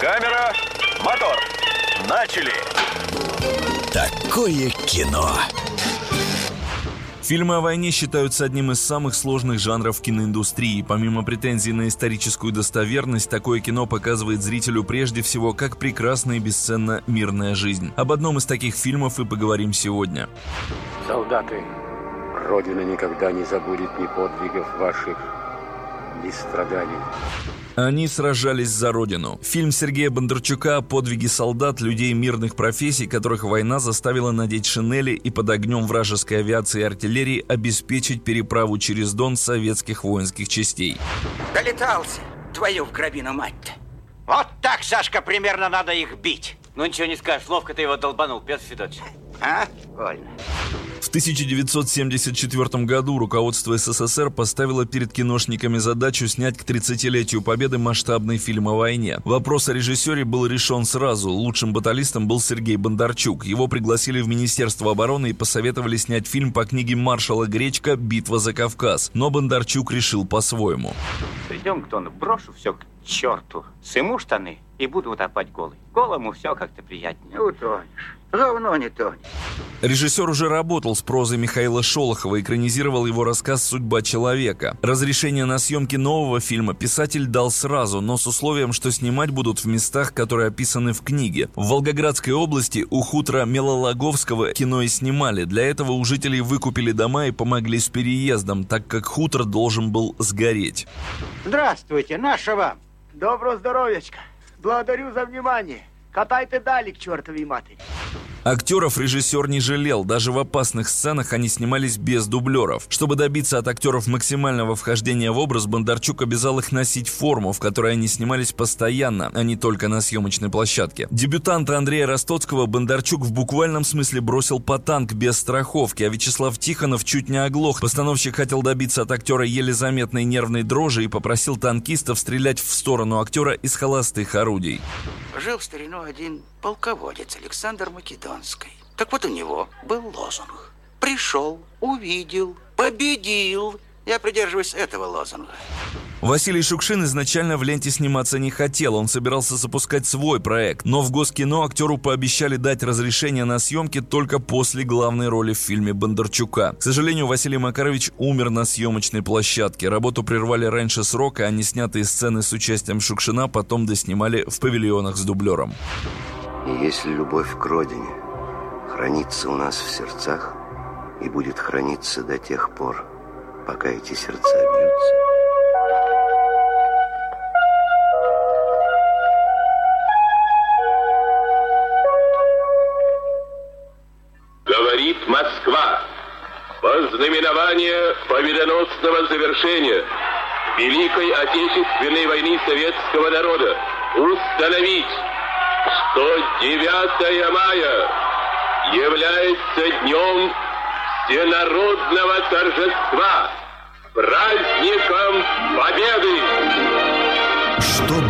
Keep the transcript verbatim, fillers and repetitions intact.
Камера, мотор. Начали. Такое кино. Фильмы о войне считаются одним из самых сложных жанров киноиндустрии. Помимо претензий на историческую достоверность, такое кино показывает зрителю прежде всего, как прекрасна и бесценна мирная жизнь. Об одном из таких фильмов и поговорим сегодня. Солдаты, Родина никогда не забудет ни подвигов ваших, ни страданий. Они сражались за Родину. Фильм Сергея Бондарчука о подвиге солдат, людей мирных профессий, которых война заставила надеть шинели и под огнем вражеской авиации и артиллерии обеспечить переправу через Дон советских воинских частей. Долетался, твою в гробину мать-то. Вот так, Сашка, примерно надо их бить. Ну ничего не скажешь, ловко ты его долбанул, Петр Федорович. А? Больно. В тысяча девятьсот семьдесят четвёртом году руководство СССР поставило перед киношниками задачу снять к тридцатилетию Победы масштабный фильм о войне. Вопрос о режиссере был решен сразу. Лучшим баталистом был Сергей Бондарчук. Его пригласили в Министерство обороны и посоветовали снять фильм по книге маршала Гречка «Битва за Кавказ». Но Бондарчук решил по-своему. Придем к Дону, брошу все к черту, сыму штаны и буду утопать голый. Голому все как-то приятнее. Утонешь. Говно не тонет. Режиссер уже работал с прозой Михаила Шолохова, экранизировал его рассказ «Судьба человека». Разрешение на съемки нового фильма писатель дал сразу, но с условием, что снимать будут в местах, которые описаны в книге. В Волгоградской области у хутора Мелологовского кино и снимали. Для этого у жителей выкупили дома и помогли с переездом, так как хутор должен был сгореть. Здравствуйте, наша вам. Доброго здоровьячка. Благодарю за внимание. Катайте дали к чертовой матери. Актеров режиссер не жалел, даже в опасных сценах они снимались без дублеров. Чтобы добиться от актеров максимального вхождения в образ, Бондарчук обязал их носить форму, в которой они снимались постоянно, а не только на съемочной площадке. Дебютанта Андрея Ростоцкого Бондарчук в буквальном смысле бросил по танк без страховки, а Вячеслав Тихонов чуть не оглох. Постановщик хотел добиться от актера еле заметной нервной дрожи и попросил танкистов стрелять в сторону актера из холостых орудий. Жил в старину один полководец Александр Македонский. Так вот у него был лозунг. Пришел, увидел, победил. Я придерживаюсь этого лозунга. Василий Шукшин изначально в ленте сниматься не хотел, он собирался запускать свой проект, но в Госкино актеру пообещали дать разрешение на съемки только после главной роли в фильме Бондарчука. К сожалению, Василий Макарович умер на съемочной площадке, работу прервали раньше срока, а неснятые сцены с участием Шукшина потом доснимали в павильонах с дублером. И если любовь к родине хранится у нас в сердцах и будет храниться до тех пор, пока эти сердца бьются, говорит Москва, во знаменование победоносного завершения Великой Отечественной войны советского народа установить, что девятое мая является днем всенародного торжества, праздником Победы. Что